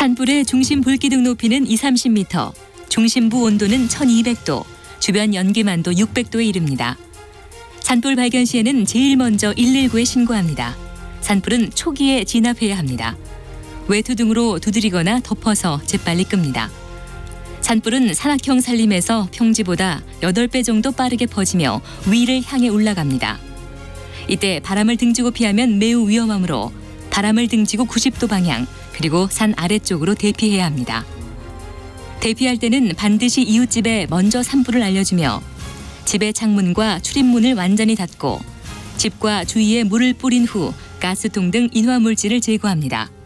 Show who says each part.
Speaker 1: 산불의 중심 불기둥 높이는 20-30m, 중심부 온도는 1200도, 주변 연기만도 600도에 이릅니다. 산불 발견 시에는 제일 먼저 119에 신고합니다. 산불은 초기에 진압해야 합니다. 외투 등으로 두드리거나 덮어서 재빨리 끕니다. 산불은 산악형 산림에서 평지보다 8배 정도 빠르게 퍼지며 위를 향해 올라갑니다. 이때 바람을 등지고 피하면 매우 위험하므로 바람을 등지고 90도 방향, 그리고 산 아래쪽으로 대피해야 합니다. 대피할 때는 반드시 이웃집에 먼저 산불을 알려주며 집의 창문과 출입문을 완전히 닫고 집과 주위에 물을 뿌린 후 가스통 등 인화물질을 제거합니다.